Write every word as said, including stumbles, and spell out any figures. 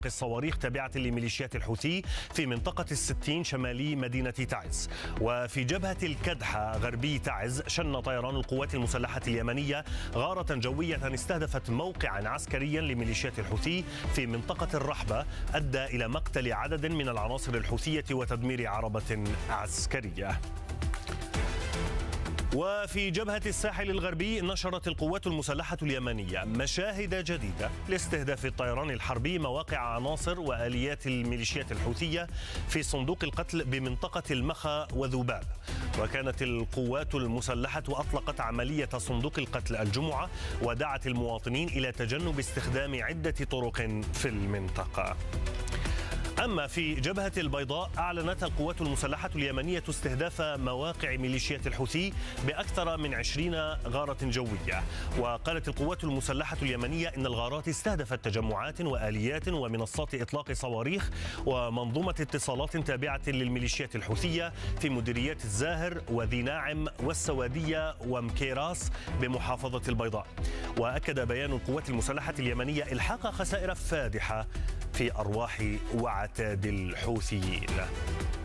الصواريخ تابعة لميليشيات الحوثي في منطقة الستين شمالي مدينة تعز. وفي جبهة الكدحة غربي تعز شن طيران القوات المسلحة اليمنية غارة جوية استهدفت موقعا عسكريا لميليشيات الحوثي في منطقة الرحبة أدى إلى مقتل عدد من العناصر الحوثية وتدمير عربة عسكرية. وفي جبهة الساحل الغربي نشرت القوات المسلحة اليمنية مشاهد جديدة لاستهداف الطيران الحربي مواقع عناصر وآليات الميليشيات الحوثية في صندوق القتل بمنطقة المخا وذباب. وكانت القوات المسلحة أطلقت عملية صندوق القتل الجمعة ودعت المواطنين إلى تجنب استخدام عدة طرق في المنطقة. أما في جبهة البيضاء أعلنت القوات المسلحة اليمنية استهداف مواقع ميليشيات الحوثي بأكثر من عشرين غارة جوية. وقالت القوات المسلحة اليمنية إن الغارات استهدفت تجمعات وآليات ومنصات إطلاق صواريخ ومنظومة اتصالات تابعة للميليشيات الحوثية في مديريات الزاهر وذي ناعم والسوادية ومكيراس بمحافظة البيضاء. وأكد بيان القوات المسلحة اليمنية إلحاق خسائر فادحة في أرواح وعتاد الحوثيين.